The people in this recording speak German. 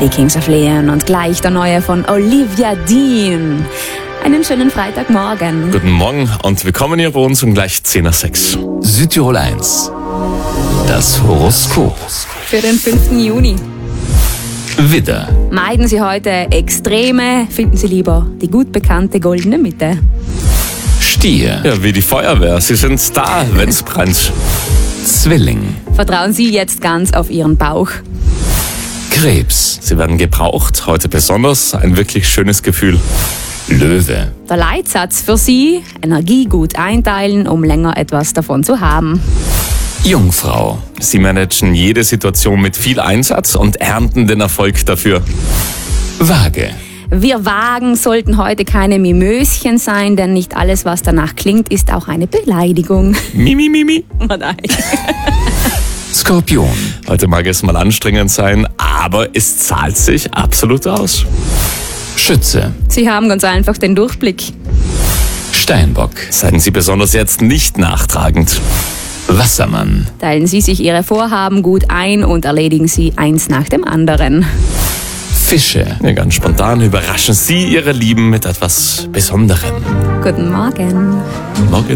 die Kings of Leon und gleich der neue von Olivia Dean. Einen schönen Freitagmorgen. Guten Morgen und willkommen hier bei uns um gleich 10:06. Südtirol 1. Das Horoskop. Für den 5. Juni. Widder. Meiden Sie heute Extreme, finden Sie lieber die gut bekannte goldene Mitte. Stier. Ja, wie die Feuerwehr. Sie sind da, wenn's brennt. Zwilling. Vertrauen Sie jetzt ganz auf Ihren Bauch. Krebs. Sie werden gebraucht, heute besonders. Ein wirklich schönes Gefühl. Löwe. Der Leitsatz für Sie: Energie gut einteilen, um länger etwas davon zu haben. Jungfrau. Sie managen jede Situation mit viel Einsatz und ernten den Erfolg dafür. Waage. Wir Wagen sollten heute keine Mimöschen sein, denn nicht alles, was danach klingt, ist auch eine Beleidigung. Mimi. Oh nein. Skorpion. Heute mag es mal anstrengend sein, aber es zahlt sich absolut aus. Schütze. Sie haben ganz einfach den Durchblick. Steinbock. Seien Sie besonders jetzt nicht nachtragend. Wassermann. Teilen Sie sich Ihre Vorhaben gut ein und erledigen Sie eins nach dem anderen. Fische. Ja, ganz spontan überraschen Sie Ihre Lieben mit etwas Besonderem. Guten Morgen. Morgen.